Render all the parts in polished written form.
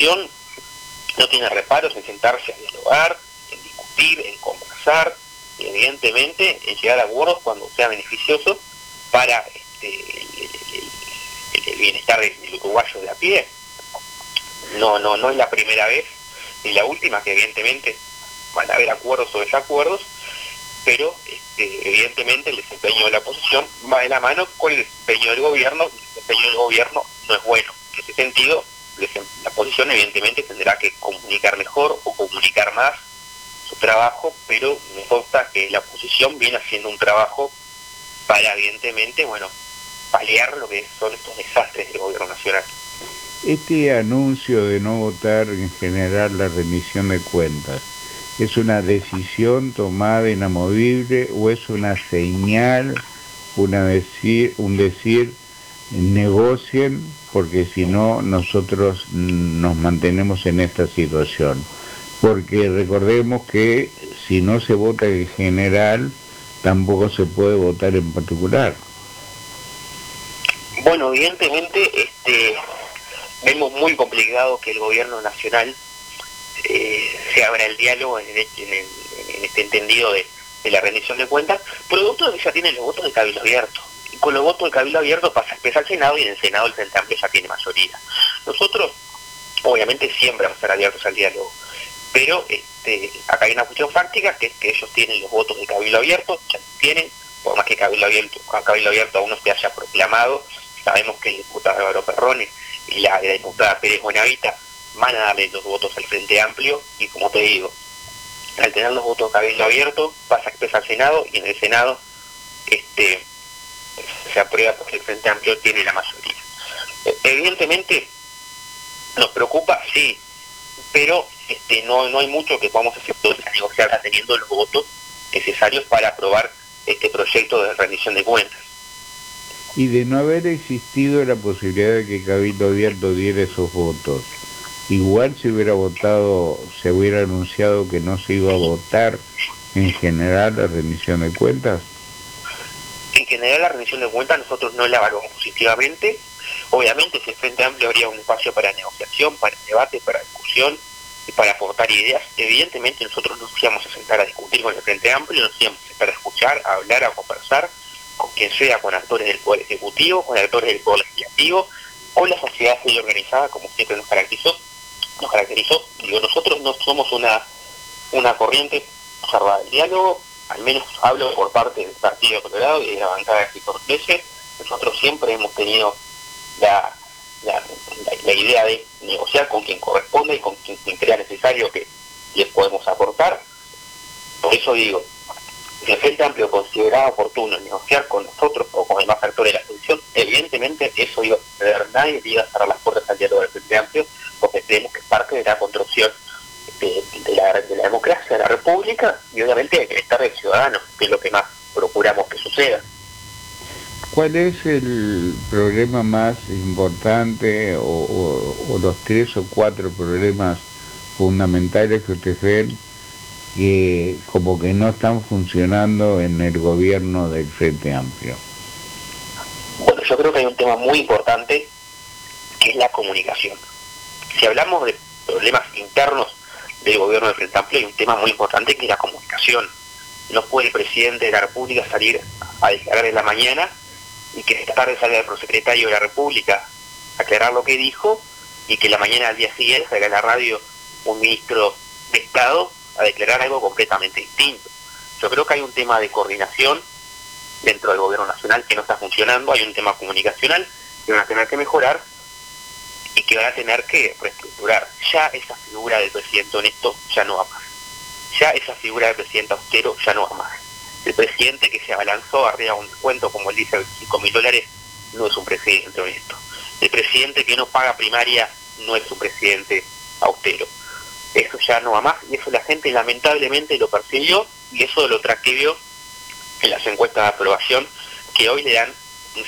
oposición no tiene reparos en sentarse a dialogar, en discutir, en conversar, y evidentemente en llegar a acuerdos cuando sea beneficioso para el bienestar del uruguayo de a pie. No es la primera vez ni la última que evidentemente van a haber acuerdos o desacuerdos, pero evidentemente el desempeño de la oposición va de la mano con el desempeño del gobierno, y el desempeño del gobierno no es bueno. En ese sentido, la oposición evidentemente tendrá que comunicar mejor o comunicar más su trabajo, pero me consta que la oposición viene haciendo un trabajo para evidentemente, paliar lo que son estos desastres del gobierno nacional. Este anuncio de no votar en general la rendición de cuentas, ¿es una decisión tomada inamovible o es una señal, un decir, negocien, porque si no nosotros nos mantenemos en esta situación? Porque recordemos que si no se vota en general, tampoco se puede votar en particular. Bueno, evidentemente vemos muy complicado que el gobierno nacional se abra el diálogo en este entendido de la rendición de cuentas, producto de que ya tienen los votos de Cabildo Abierto. Y con los votos de Cabildo Abierto pasa a al Senado, y en el Senado el Frente Amplio ya tiene mayoría. Nosotros, obviamente, siempre vamos a estar abiertos al diálogo, pero acá hay una cuestión fáctica, que es que ellos tienen los votos de Cabildo Abierto, ya los tienen, por más que Cabildo Abierto aún no se haya proclamado. Sabemos que el diputado Álvaro Perrone y la diputada Pérez Buenavita van a darle los votos al Frente Amplio, y como te digo, al tener los votos de Cabildo Abierto pasa a expresar al Senado, y en el Senado se aprueba porque el Frente Amplio tiene la mayoría. Evidentemente nos preocupa, sí, pero no hay mucho que podamos hacer a negociar teniendo los votos necesarios para aprobar este proyecto de rendición de cuentas. Y de no haber existido la posibilidad de que Cabildo Abierto diera esos votos, igual se hubiera anunciado que no se iba a votar en general la rendición de cuentas. En general la rendición de cuentas nosotros no la evaluamos positivamente. Obviamente si el Frente Amplio habría un espacio para negociación, para debate, para discusión y para aportar ideas, evidentemente nosotros nos íbamos a sentar a discutir con el Frente Amplio, nos íbamos a sentar a escuchar, a hablar, a conversar con quien sea, con actores del Poder Ejecutivo, con actores del Poder Legislativo, con la sociedad civil organizada, como siempre nos caracterizó. Digo, nosotros no somos una corriente cerrada del diálogo, al menos hablo por parte del Partido Colorado y de la bancada de Cortese. Nosotros siempre hemos tenido la idea de negociar con quien corresponde y con quien crea necesario que les podemos aportar. Por eso digo, si el Frente Amplio consideraba oportuno negociar con nosotros o con demás actores de la oposición, evidentemente eso iba a suceder. Nadie iba a cerrar las puertas al diálogo del Frente Amplio, porque creemos que es parte de la construcción de la democracia, de la república, y obviamente del bienestar del ciudadano, que es lo que más procuramos que suceda. ¿Cuál es el problema más importante o los 3 o 4 problemas fundamentales que ustedes ven que como que no están funcionando en el gobierno del Frente Amplio? Bueno, yo creo que hay un tema muy importante que es la comunicación. Si hablamos de problemas internos del gobierno del Frente Amplio, hay un tema muy importante que es la comunicación. No puede el presidente de la República salir a declarar en la mañana y que esta tarde salga el prosecretario de la República a aclarar lo que dijo, y que la mañana al día siguiente salga en la radio un ministro de Estado a declarar algo completamente distinto. Yo creo que hay un tema de coordinación dentro del gobierno nacional que no está funcionando, hay un tema comunicacional que van a tener que mejorar y que van a tener que reestructurar. Ya esa figura del presidente honesto ya no va más. Ya esa figura del presidente austero ya no va más. El presidente que se abalanzó arriba de un descuento, como él dice, $5.000, no es un presidente honesto. El presidente que no paga primaria no es un presidente austero. Eso ya no va más, y eso la gente lamentablemente lo percibió, y eso lo transcribió en las encuestas de aprobación, que hoy le dan un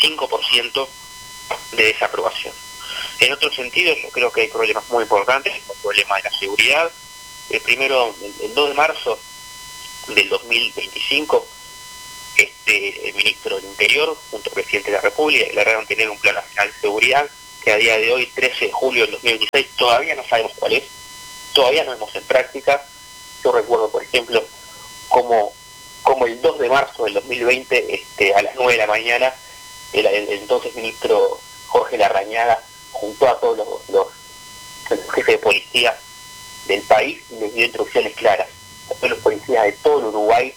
65% de desaprobación. En otro sentido, yo creo que hay problemas muy importantes, el problema de la seguridad. El 2 de marzo del 2025, el ministro del Interior, junto al presidente de la República, declararon tener un plan nacional de seguridad que a día de hoy, 13 de julio del 2016, todavía no sabemos cuál es, todavía no vemos en práctica. Yo recuerdo, por ejemplo, como el 2 de marzo del 2020, a las 9 de la mañana, el entonces ministro Jorge Larrañaga juntó a todos los jefes de policía del país y les dio instrucciones claras. A todos los policías de todo el Uruguay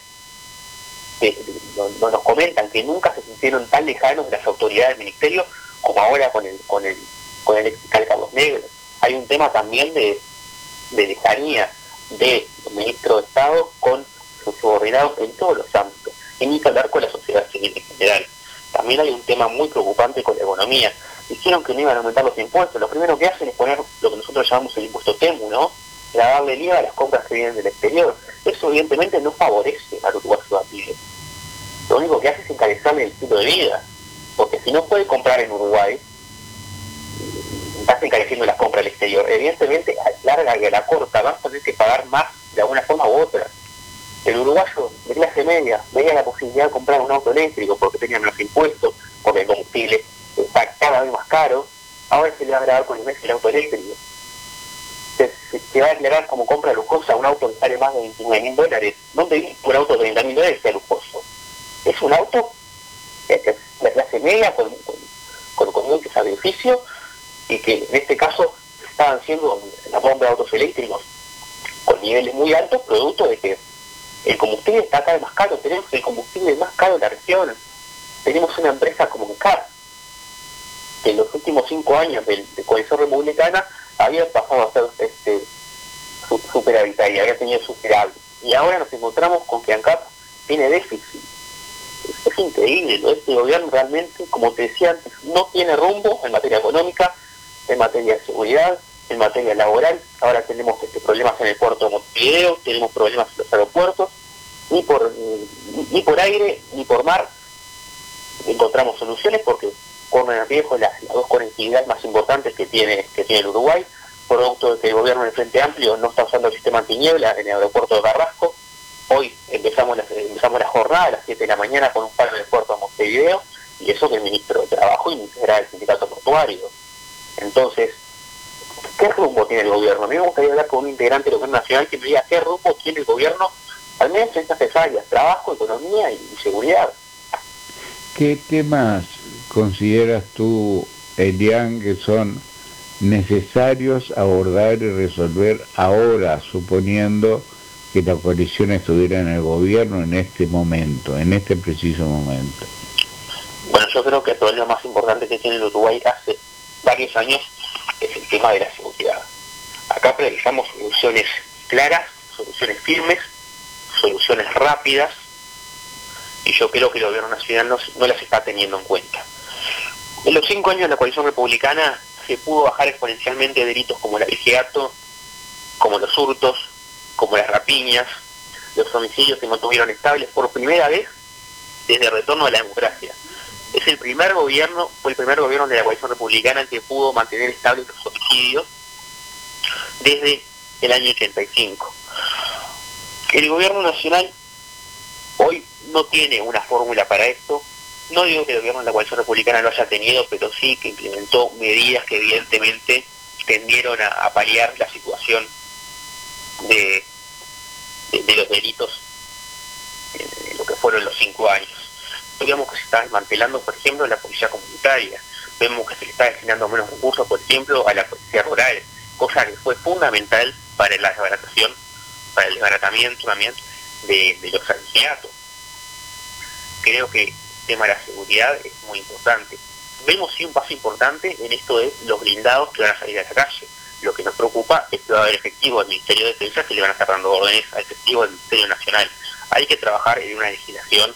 nos comentan que nunca se sintieron tan lejanos de las autoridades del ministerio como ahora con el ex fiscal Carlos Negro. Hay un tema también de lejanía del ministro de Estado con sus subordinados en todos los ámbitos, y ni que hablar con la sociedad civil en general. También hay un tema muy preocupante con la economía. Dijeron que no iban a aumentar los impuestos. Lo primero que hacen es poner lo que nosotros llamamos el impuesto TEMU, ¿no? Darle el IVA a las compras que vienen del exterior. Eso evidentemente no favorece al uruguayo a pie. Lo único que hace es encarecerle el estilo de vida, porque si no puede comprar en Uruguay, está encareciendo las compras al exterior. Evidentemente, a la larga y a la corta vas a tener que pagar más de alguna forma u otra. El uruguayo de clase media veía la posibilidad de comprar un auto eléctrico porque tenía menos impuestos, porque el combustible está cada vez más caro. Ahora se le va a grabar con el mes el auto eléctrico. Se va a declarar como compra lujosa un auto que sale más de $29.000. ¿Dónde viene un auto de $30.000 sea lujoso? Es un auto de la clase media con mucho sacrificio, y que en este caso estaban haciendo la compra de autos eléctricos con niveles muy altos, producto de que el combustible está cada vez más caro. Tenemos el combustible más caro de la región. Tenemos una empresa como ENCAR, que en los últimos 5 años de coalición republicana había pasado a ser superavitaria, había tenido superávit, y ahora nos encontramos con que ANCAP tiene déficit. Es increíble, ¿no? Este gobierno realmente, como te decía antes, no tiene rumbo en materia económica, en materia de seguridad, en materia laboral. Ahora tenemos problemas en el puerto de Montevideo, tenemos problemas en los aeropuertos, ni por aire ni por mar encontramos soluciones, porque corren en riesgo las dos conectividades más importantes que tiene el Uruguay, producto de que el gobierno del Frente Amplio no está usando el sistema antiniebla en el aeropuerto de Carrasco. Hoy empezamos la jornada a las 7 de la mañana con un paro en el puerto de Montevideo, y eso que el ministro de Trabajo integra el sindicato portuario. Entonces, ¿qué rumbo tiene el gobierno? A mí me gustaría hablar con un integrante del gobierno nacional que me diga qué rumbo tiene el gobierno, al menos en estas tres áreas: trabajo, economía y seguridad. ¿Qué temas consideras tú, Elian, que son necesarios abordar y resolver ahora, suponiendo que la coalición estuviera en el gobierno en este momento, en este preciso momento? Bueno, yo creo que el problema más importante que tiene el Uruguay hace varios años es el tema de la seguridad. Acá priorizamos soluciones claras, soluciones firmes, soluciones rápidas, y yo creo que el gobierno nacional no las está teniendo en cuenta. En los 5 años de la coalición republicana se pudo bajar exponencialmente delitos como el abigeato, como los hurtos, como las rapiñas. Los homicidios se mantuvieron estables por primera vez desde el retorno a la democracia. Fue el primer gobierno de la coalición republicana que pudo mantener estables los homicidios desde el año 85. El gobierno nacional hoy no tiene una fórmula para esto. No digo que el gobierno de la coalición republicana lo haya tenido, pero sí que implementó medidas que evidentemente tendieron a paliar la situación de los delitos en lo que fueron los 5 años. Vemos que se está desmantelando, por ejemplo, la policía comunitaria. Vemos que se le está destinando menos recursos, por ejemplo, a la policía rural, cosa que fue fundamental para la desbaratación, para el desbaratamiento también de los abigeatos. Creo que el tema de la seguridad es muy importante. Vemos sí un paso importante en esto de los blindados que van a salir a la calle. Lo que nos preocupa es que va a haber efectivo del Ministerio de Defensa que le van a estar dando órdenes al efectivo del Ministerio Nacional. Hay que trabajar en una legislación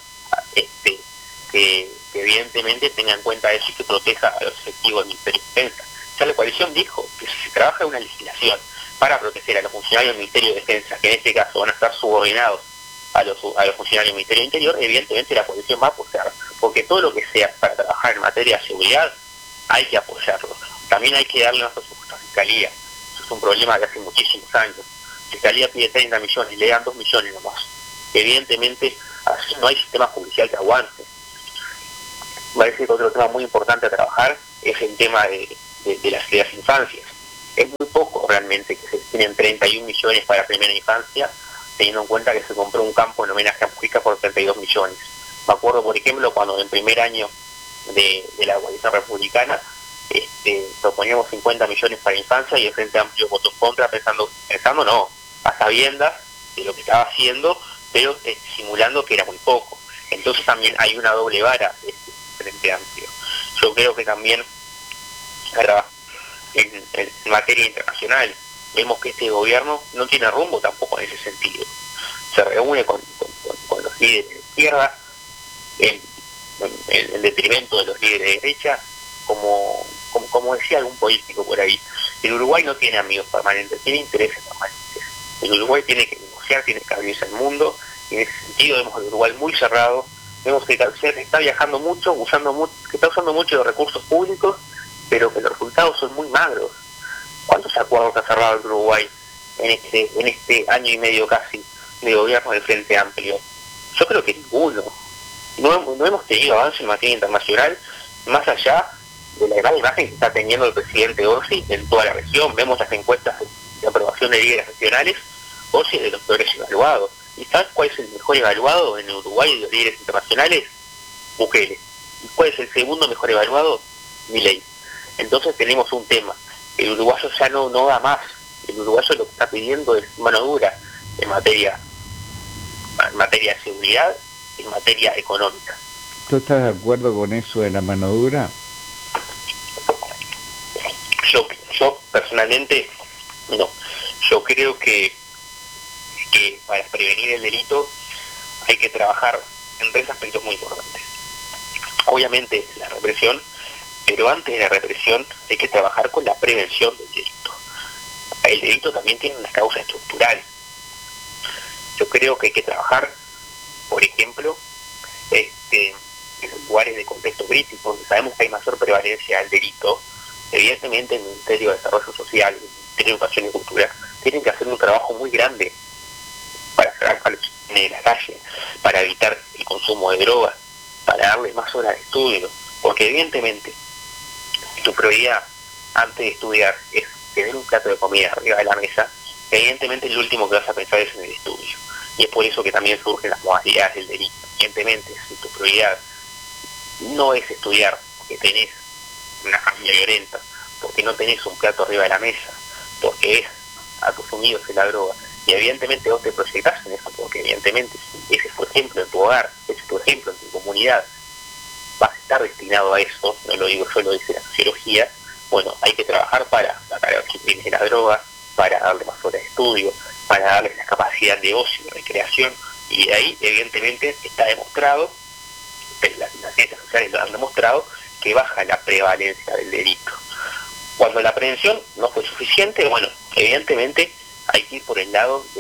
que evidentemente tenga en cuenta eso y que proteja a los efectivos del Ministerio de Defensa. Ya la coalición dijo que si se trabaja en una legislación para proteger a los funcionarios del Ministerio de Defensa, que en este caso van a estar subordinados a los funcionarios del Ministerio de Interior, evidentemente la coalición va a apoyar, porque todo lo que sea para trabajar en materia de seguridad hay que apoyarlo. También hay que darle más presupuesto a Fiscalía. Eso es un problema de hace muchísimos años. Fiscalía pide 30 millones, le dan 2 millones nomás. Evidentemente, así no hay sistema judicial que aguante. Parece que otro tema muy importante a trabajar es el tema de de las infancias. Es muy poco realmente que se tienen 31 millones para primera infancia, teniendo en cuenta que se compró un campo en homenaje a Mujica por 32 millones. Me acuerdo, por ejemplo, cuando en el primer año de la coalición republicana proponíamos 50 millones para infancia y el Frente Amplio votó en contra pensando no, a sabiendas de lo que estaba haciendo, pero simulando que era muy poco. Entonces también hay una doble vara de este Frente Amplio. Yo creo que también en materia internacional vemos que este gobierno no tiene rumbo tampoco en ese sentido. Se reúne con los líderes de izquierda en detrimento de los líderes de derecha, como decía algún político por ahí. El Uruguay no tiene amigos permanentes, tiene intereses permanentes. El Uruguay tiene que negociar, tiene que abrirse al mundo, y en ese sentido vemos al Uruguay muy cerrado, vemos que está viajando mucho, que está usando mucho los recursos públicos, pero que los resultados son muy magros. ¿Cuántos acuerdos ha cerrado el Uruguay en este año y medio casi de gobierno del Frente Amplio? Yo creo que ninguno. No hemos tenido avance en materia internacional, más allá de la gran imagen que está teniendo el presidente Orsi en toda la región. Vemos las encuestas de aprobación de líderes regionales. Orsi es de los peores evaluados. ¿Y sabes cuál es el mejor evaluado en el Uruguay de los líderes internacionales? Bukele. ¿Y cuál es el segundo mejor evaluado? Milei. Entonces tenemos un tema. El uruguayo ya no da más. El uruguayo lo que está pidiendo es mano dura en materia de seguridad, en materia económica. ¿Tú estás de acuerdo con eso de la mano dura? Yo personalmente no. Yo creo que para prevenir el delito hay que trabajar en tres aspectos muy importantes. Obviamente la represión, pero antes de la represión hay que trabajar con la prevención del delito. El delito también tiene una causa estructural. Yo creo que hay que trabajar, por ejemplo, en lugares de contexto crítico, donde sabemos que hay mayor prevalencia del delito. Evidentemente el Ministerio de Desarrollo Social, el Ministerio de Educación y Cultura, tienen que hacer un trabajo muy grande para cerrar a los de la calle, para evitar el consumo de drogas, para darle más horas de estudio, porque evidentemente tu prioridad antes de estudiar es tener un plato de comida arriba de la mesa, evidentemente lo último que vas a pensar es en el estudio. Y es por eso que también surgen las modalidades del delito. Evidentemente, si tu prioridad no es estudiar porque tenés una familia violenta, porque no tenés un plato arriba de la mesa, porque ves a tus amigos en la droga, y evidentemente vos te proyectás en eso, porque evidentemente si ese es tu ejemplo en tu hogar, ese es tu ejemplo en tu comunidad, vas a estar destinado a eso, no lo digo yo, lo dice la sociología. Bueno, hay que trabajar para sacar a los crímenes de la droga, para darle más horas de estudio, para darles la capacidad de ocio, de recreación, y de ahí evidentemente está demostrado, las ciencias sociales lo han demostrado, que baja la prevalencia del delito. Cuando la prevención no fue suficiente, bueno, evidentemente hay que ir por el lado de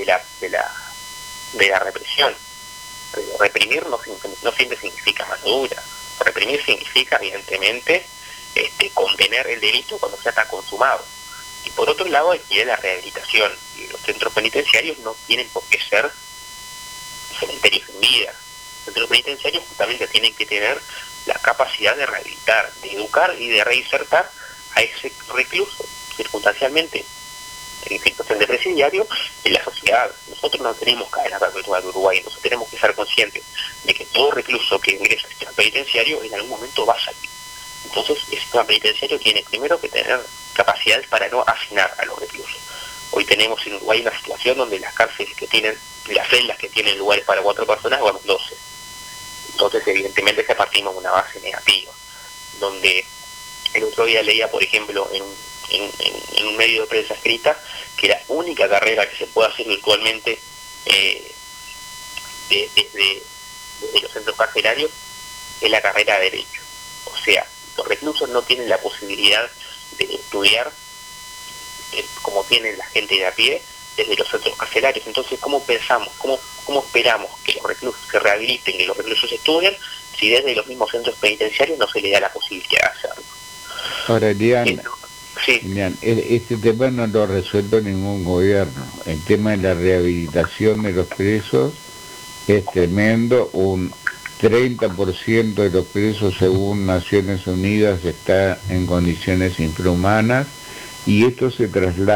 la represión. Pero reprimir no siempre significa mano dura. Reprimir significa, evidentemente, contener el delito cuando ya está consumado. Y por otro lado hay que ir a la rehabilitación. Y los centros penitenciarios no tienen por qué ser cementerios en vida. Los centros penitenciarios justamente tienen que tener la capacidad de rehabilitar, de educar y de reinsertar a ese recluso circunstancialmente en situación de presidiario en la sociedad. Nosotros no tenemos cadena perpetua de Uruguay, nosotros tenemos que ser conscientes de que todo recluso que ingresa al sistema penitenciario en algún momento va a salir. Entonces el sistema penitenciario tiene primero que tener capacidades para no hacinar a los reclusos. Hoy tenemos en Uruguay una situación donde las cárceles que tienen, las celdas que tienen lugares para 4 personas, van 12. Entonces evidentemente se partimos de una base negativa, donde el otro día leía, por ejemplo, en un medio de prensa escrita, que la única carrera que se puede hacer virtualmente desde los centros carcelarios es la carrera de Derecho. O sea, los reclusos no tienen la posibilidad de estudiar como tienen la gente de a pie desde los centros carcelarios. Entonces, ¿cómo pensamos, cómo esperamos que los reclusos se rehabiliten, que los reclusos estudien, si desde los mismos centros penitenciarios no se les da la posibilidad de hacerlo? Ahora, Elian, sí. Este tema no lo ha resuelto ningún gobierno. El tema de la rehabilitación de los presos es tremendo. 30% de los presos, según Naciones Unidas, está en condiciones infrahumanas, y esto se traslada